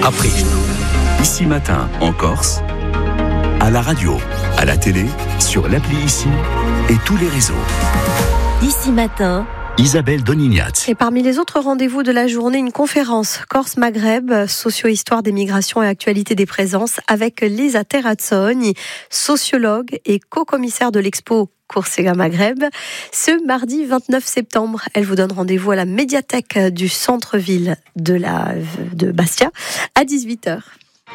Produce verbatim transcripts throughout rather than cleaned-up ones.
après. Ici Matin, en Corse, à la radio, à la télé, sur l'appli Ici et tous les réseaux. Ici Matin, Isabelle Donignat. Et parmi les autres rendez-vous de la journée, une conférence Corse-Maghreb, socio-histoire des migrations et actualité des présences, avec Lisa Terrazzoni, sociologue et co-commissaire de l'expo Corsica Maghreb, ce mardi vingt-neuf septembre. Elle vous donne rendez-vous à la médiathèque du centre-ville de, la, de Bastia à dix-huit heures.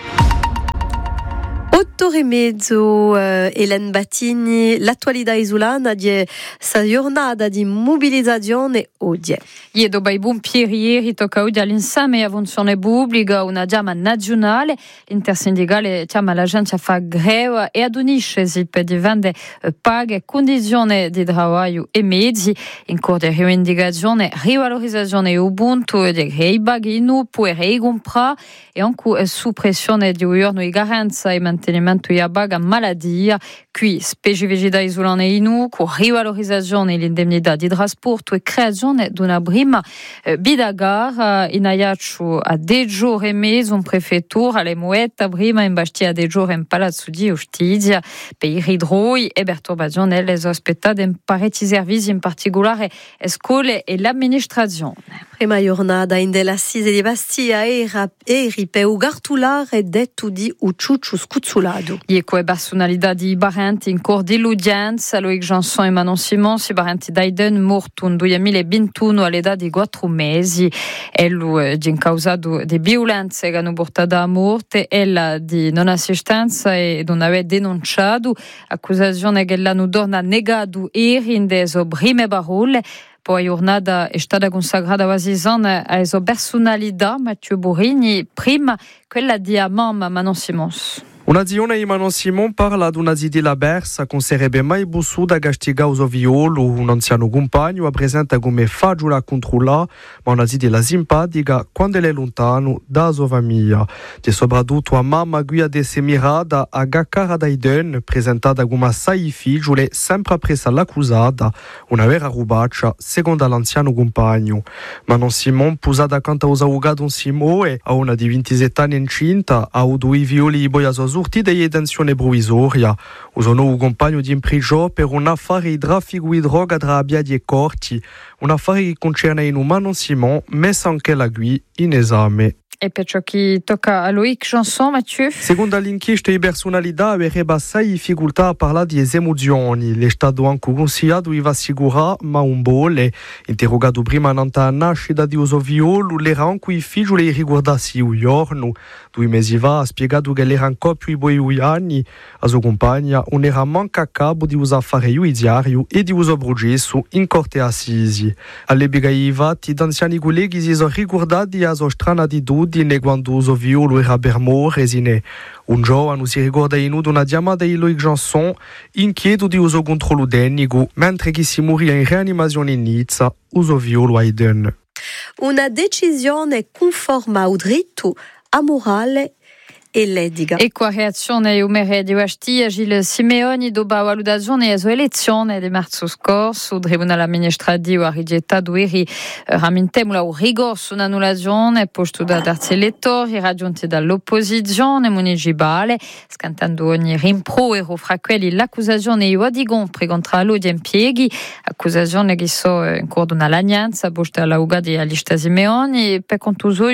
Otto Remezzo, eh, Hélène Battini, l'attualità isolana di sa giornata di mobilizzazione oggi. Ie dopo i pompieri ieri tocca oggi all'insieme a funzione pubblica una chiama nazionale, l'intersindicale chiama la gente a fare greve e adonisce per difendere paghe, condizioni di lavoro e mezzi, in corte di rivendicazione, rivalorizzazione e ubuntu di rei baghino, poi recompra e anche su pressione di un giorno di garanza e mantenimento di baga maladia, qui specificità isolane inu, con rivalorizzazione e l'indennità di trasporto e creazione di una prima eh, bidagar in aiaccio a dei giorni e mesi un prefettura alle muetta prima in Bastia a dei giorni in Palazzo di Giustizia per i ridroi e perturbazioni nelle ospitate in parecchi servizi, in particolare scuole e l'amministrazione. Prima giornata in della Sise di Bastia e ripe ugartulare detto di ucciucciu scuzzulato. E come personalità di Barenti in cor di l'udienza, Loic Janson e Manon Simon, si Barenti d'Aiden morto nel duemilaventuno all'età di quattro mesi. Ello di incausato di violenze che hanno portato a morte, ella di non assistenza e non aveva denunciato, accusazione che l'hanno donna negato ieri in deso prime parole. Poi la giornata è stata consacrata quasi a sua personalità, Matteo Borini, prima quella di mamma Manon Simons. Una zione di Manon Simon parla di una zidi la bersa con sarebbe mai bussuta a castigare uso violo, un anziano compagno a presenta come fagiula controlla, ma una zidi la simpatica quando è lontano da sua famiglia. E soprattutto a mamma guida de semirada a gaccara d'Aiden, presentata come assai figliole, sempre presa l'accusata, una vera rubaccia, secondo l'anziano compagno. Manon Simon, posata accanto a usa Don Simoe, a una di ventisette anni incinta, a due violi i boia sua sortita di detenzione provvisoria. Uso nuovo compagno di imprigio per un affare di traffico di droga tra Abbiadi e Corti, un affare che concerne in Manon Simon, messa anche la guida in esame. E per ciò che tocca a Loic Janson, Mathieu? Secondo l'inchiesta di personalità, avrebbe assai difficoltà a parlare di emozioni. È stato anche consigliato di assicurare, ma un bolle. Interrogato prima nella nascita di uso violo, l'era anche il figlio che riguardassi un giorno. Due mesi fa ha spiegato che l'era ancora più i buoni anni. A sua compagna non era manca a capo di usare fare io diario e di uso processo in corte assisi. All'epoca i fatti, d'anziani colleghi si sono ricordati a sua strana attitudine quando uso violo era per morire. Un giovane si ricorda in una chiamata di Loic Janson inquieto di uso controllo dennico, mentre chi si morì in rianimazione in Nizza uso violo ai den. Una decisione conforme al diritto amorale e l'edica. E qua reazione umere di Bastia, Gilles Simeoni dopo la valutazione e sua elezione di marzo scorso, il Tribunale amministrativo ha rigettato ieri ramintemo un ricorso un'annullazione posto da terzi elettori raggiunti dall'opposizione municipale, scantando ogni rimprovero fra quelli l'accusazione di Wadigompri contro Lodi impieghi, accusazione che so in corso di una lagnanza posta alla uga di Alista Simeoni, per conto suo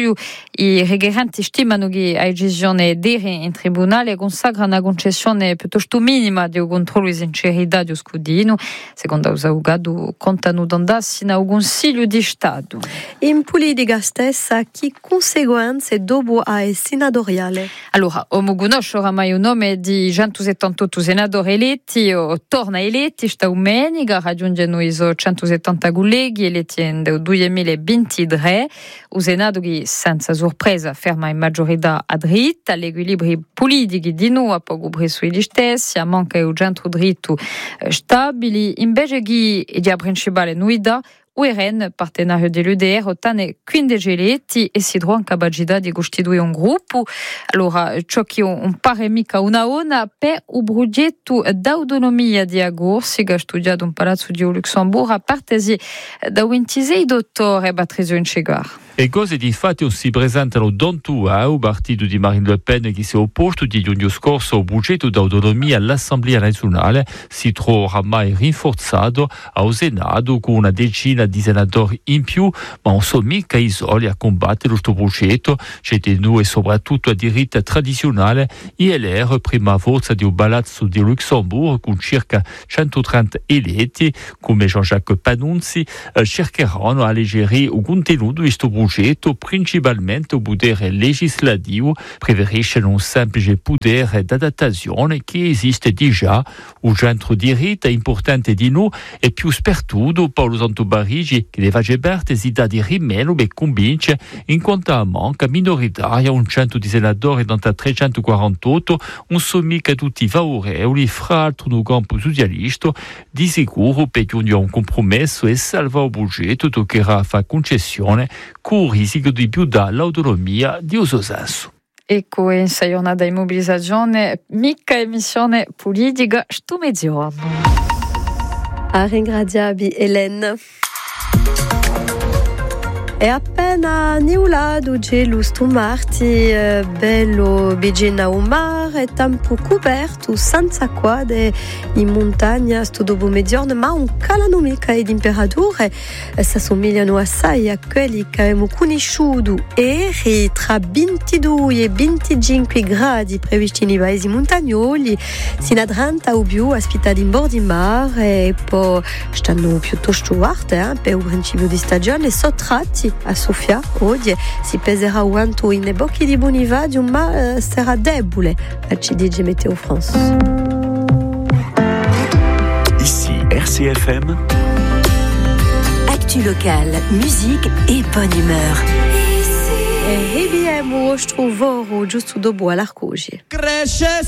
i regerenti stimano che la decisione in tribunale consacra una concessione piuttosto minima di controllo di sincerità di scudino, secondo l'avvocato contano d'andarsi nel Consiglio di Stato. In politica stessa, che conseguenze dopo a senatoriale? Allora, come conosce oramai il nome di centosettantotto senatori eletti, o torna eletti, sta domenica, raggiungono i centosettanta colleghi eletti nel duemilaventitré, il Senato che senza sorpresa ferma in maggiorità a dritta, l'equilibrio politico di nuovo a poco presso gli stessi, a manca un centro dritto stabile, invece che la principale novità U R N, partenario dell'U D R, ottane quindici eletti e si trova in capacità di costituire un gruppo. Allora, ciò che non pare mica una ona per un progetto d'autonomia di Agorsi, che ha studiato un palazzo di Luxemburgo, a partesi da ventisei dottore Patrizio Incegar. E cose di fatto si presentano Dontua, il partito di Marine Le Pen che si è opposto di giugno scorso al progetto d'autonomia all'Assemblea nazionale, si trova ormai rinforzato al Senato con una decina di senatori in più, ma non sono mica isoli a combattere questo progetto, c'è di noi soprattutto a diritto tradizionale. I L R, prima forza di un palazzo di Luxemburgo con circa centotrenta eletti, come Jean-Jacques Panunzi, eh, cercheranno a alleggerire il contenuto di questo progetto. Progetto, principalmente il potere legislativo, preferisce un semplice potere d'adattazione che esiste già. Il centro diritto importante di noi e più spertuto Paolo Santobarigi, che deve fare parte città di rimeno e convince, in quanto a manca minoritaria un cento di senatori da trecentoquarantotto, non sono mica tutti favorevoli, fra l'altro nel campo socialista. Di sicuro per giungere a un compromesso e salvare il progetto toccherà fare concessione con il rischio di più dall'autonomia di uso senso. Ecco, in sei giornata di mobilizzazione, mica emissione politica, sto mezzogiorno. A ringraziabi Hélène. È appena niulato gelo sto marti, eh, bello begena o mare, tempo coperto, senza quadre in montagna sto dopo mezzogiorno, ma un calano mica di temperature eh, si assomigliano assai a quelli che abbiamo conosciuto ieri, tra ventidue e venticinque gradi previsti nei paesi montagnoli, sino a trenta o più ospitati in bordo di mare, e poi stanno piuttosto alte eh, per il principio di stagione, sottratti a Sofia oggi si peserà quanto in bocchi di Bonivadio, ma eh, sarà debole, ci dice Météo France. Ici R C F M. Actu locale, musique et bonne humeur. E abbiamo trovato giusto dopo all'Arcogi.